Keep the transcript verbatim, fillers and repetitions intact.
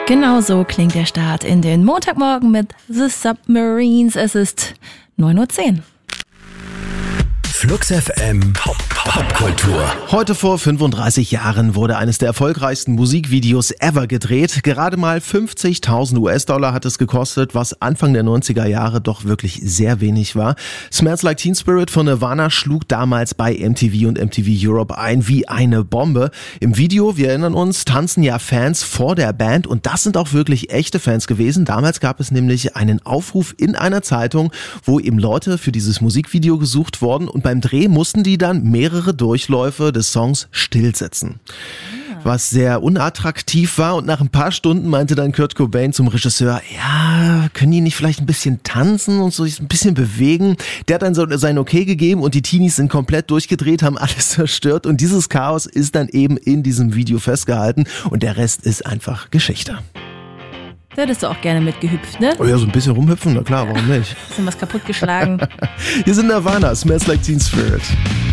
Genau so klingt der Start in den Montagmorgen mit The Submarines. Es ist neun Uhr zehn. Flux F M Popkultur. Heute vor fünfunddreißig Jahren wurde eines der erfolgreichsten Musikvideos ever gedreht. Gerade mal fünfzigtausend US-Dollar hat es gekostet, was Anfang der neunziger Jahre doch wirklich sehr wenig war. Smells Like Teen Spirit von Nirvana schlug damals bei M T V und M T V Europe ein wie eine Bombe. Im Video, wir erinnern uns, tanzen ja Fans vor der Band und das sind auch wirklich echte Fans gewesen. Damals gab es nämlich einen Aufruf in einer Zeitung, wo eben Leute für dieses Musikvideo gesucht wurden und beim Dreh mussten die dann mehrere Durchläufe des Songs stillsetzen. Was sehr unattraktiv war und nach ein paar Stunden meinte dann Kurt Cobain zum Regisseur, ja, können die nicht vielleicht ein bisschen tanzen und so sich ein bisschen bewegen? Der hat dann so sein Okay gegeben und die Teenies sind komplett durchgedreht, haben alles zerstört und dieses Chaos ist dann eben in diesem Video festgehalten und der Rest ist einfach Geschichte. Da hättest du auch gerne mitgehüpft, ne? Oh ja, so ein bisschen rumhüpfen, na klar, warum nicht? Bisschen was kaputtgeschlagen. Hier sind Nirvana, Smells Like Teen Spirit.